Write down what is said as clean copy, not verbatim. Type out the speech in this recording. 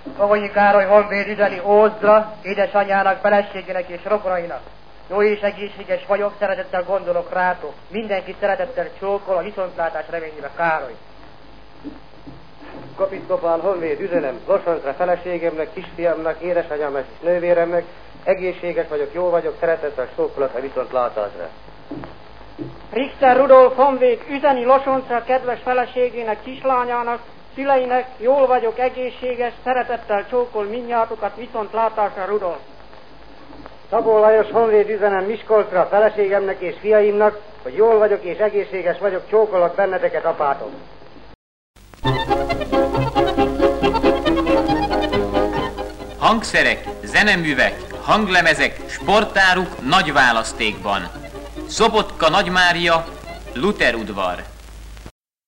Fogonyi Károly honvéd üzeni Ózdra, édesanyjának, feleségének és rokonainak. Jó és egészséges vagyok, szeretettel gondolok rátok. Mindenki szeretettel csókol, a viszontlátás reményébe, Károly. Kapiszkopál honvéd üzenem Losoncra feleségemnek, kisfiamnak, édesanyámnak és nővéremnek. Egészséges vagyok, jó vagyok, szeretettel csókolok a viszontlátásra. Richter Rudolf honvéd üzeni Losoncra kedves feleségének, kislányának, szüleinek, jól vagyok, egészséges, szeretettel csókol mindnyátokat, viszontlátásra, Rudolf. Szabó Lajos honvéd üzenem Miskolcra feleségemnek és fiaimnak, hogy jól vagyok és egészséges vagyok, csókolok benneteket, apátok. Hangszerek, zeneművek, hanglemezek, sportáruk nagy választékban. Szobotka Nagymária, Luther udvar.